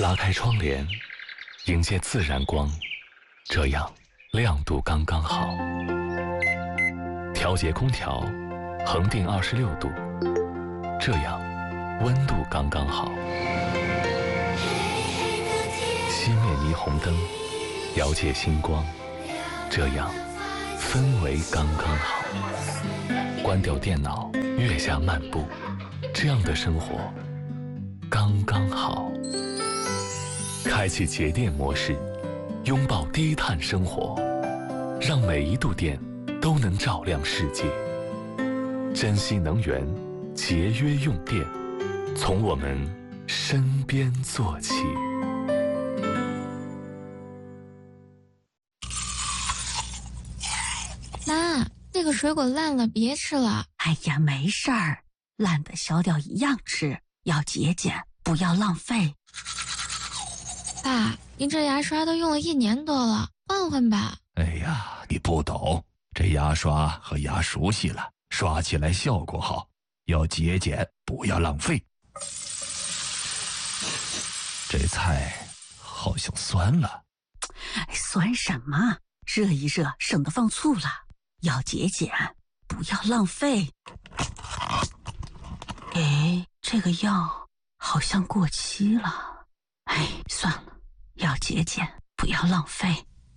拉开窗帘，迎接自然光，这样亮度刚刚好。调节空调，恒定26度，这样温度刚刚好。熄灭霓虹灯，调节星光，这样氛围刚刚好。关掉电脑，月下漫步，这样的生活刚刚好。开启节电模式，拥抱低碳生活，让每一度电都能照亮世界。珍惜能源，节约用电，从我们身边做起。 妈，这个水果烂了，别吃了。 哎呀，没事儿，烂的削掉一样吃，要节俭，不要浪费。 爸，您这牙刷都用了1年多了，换换吧。 哎呀，你不懂，这牙刷和牙熟悉了，刷起来效果好。要节俭，不要浪费。这菜好像酸了。 酸什么？热一热，省得放醋了。要节俭，不要浪费。哎，这个药好像过期了。哎，算了，要节俭，不要浪费。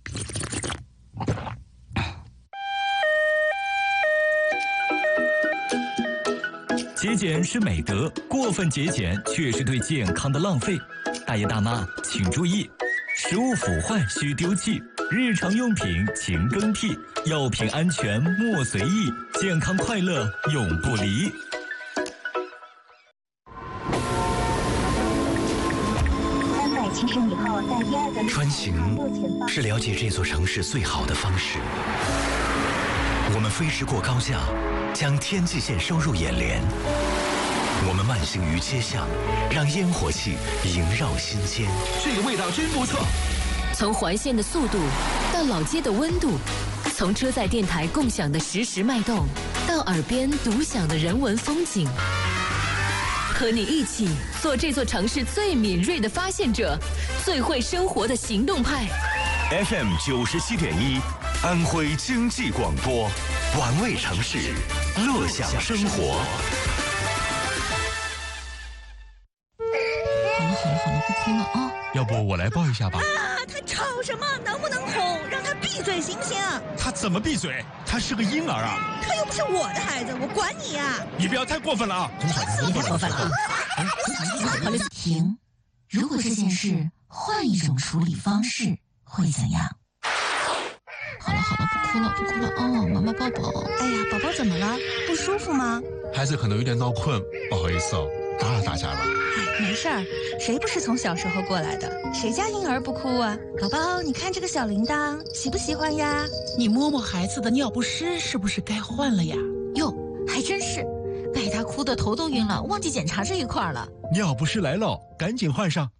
节俭是美德，过分节俭却是对健康的浪费。大爷大妈请注意，食物腐坏需丢弃，日常用品勤更替，药品安全莫随意，健康快乐永不离。 370米后在第2个穿行是了解这座城市最好的方式。我们飞驰过高架，将天际线收入眼帘。我们慢行于街巷，让烟火气萦绕心间。 这个味道真不错。 从环线的速度到老街的温度，从车载电台共享的实时脉动，到耳边独享的人文风景。和你一起做这座城市最敏锐的发现者，最会生活的行动派。 FM 97.1，安徽经济广播，玩味城市，乐享生活。 好了，不哭了啊！ 要不我来抱一下吧。 啊，他吵什么？能不能哄？让他闭嘴行不行？ 他怎么闭嘴？他是个婴儿啊！ 他又不是我的孩子，我管你呀！ 你不要太过分了啊！ 你太过分了啊！停！如果这件事换一种处理方式，会怎样？好了，不哭了哦，妈妈抱抱。 哎呀，宝宝怎么了？不舒服吗？ 孩子可能有点闹困，不好意思哦，打扰大家了。 哎，没事儿，谁不是从小时候过来的？谁家婴儿不哭啊？宝宝，你看这个小铃铛，喜不喜欢呀？ 你摸摸孩子的尿不湿，是不是该换了呀？ 哟，还真是，被他哭得头都晕了，忘记检查这一块了。 尿不湿来了，赶紧换上。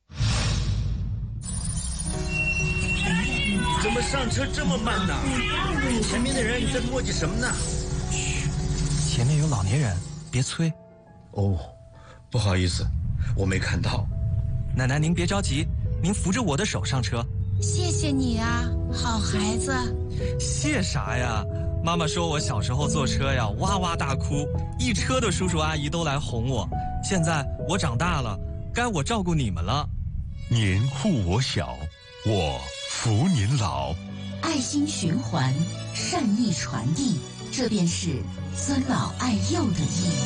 怎么上车这么慢呢？前面的人在磨叽什么呢？ 嘘，前面有老年人，别催。 哦，不好意思，我没看到。 奶奶您别着急，您扶着我的手上车。 谢谢你啊，好孩子。 谢啥呀？妈妈说我小时候坐车呀，哇哇大哭，一车的叔叔阿姨都来哄我。现在我长大了，该我照顾你们了。 您护我小，我扶您老。 爱心循环，善意传递，这便是尊老爱幼的意义。